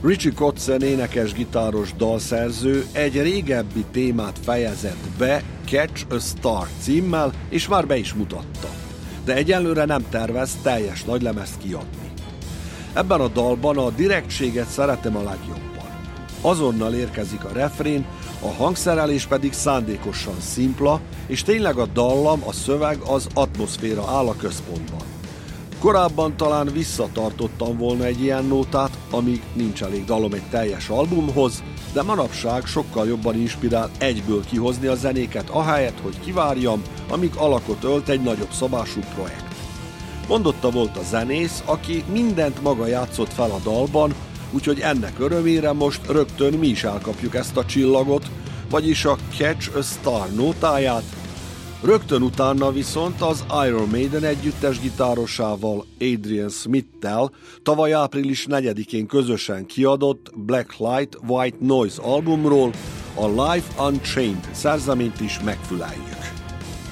Richie Kotzen énekes-gitáros dalszerző egy régebbi témát fejezett be Catch a Star címmel, és már be is mutatta. De egyelőre nem tervez teljes nagylemezt kiadni. Ebben a dalban a direktséget szeretem a legjobban. Azonnal érkezik a refrén, a hangszerelés pedig szándékosan szimpla, és tényleg a dallam, a szöveg, az atmoszféra áll a központban. Korábban talán visszatartottam volna egy ilyen nótát, amíg nincs elég dalom egy teljes albumhoz, de manapság sokkal jobban inspirál egyből kihozni a zenéket, ahelyett, hogy kivárjam, amíg alakot ölt egy nagyobb szabású projekt. Mondotta volt a zenész, aki mindent maga játszott fel a dalban, úgyhogy ennek örömére most rögtön mi is elkapjuk ezt a csillagot, vagyis a Catch a Star nótáját. Rögtön utána viszont az Iron Maiden együttes gitárosával, Adrian Smith-tel tavaly április 4-én közösen kiadott Black Light White Noise albumról a Life Unchained szerzeményt is megfüleljük.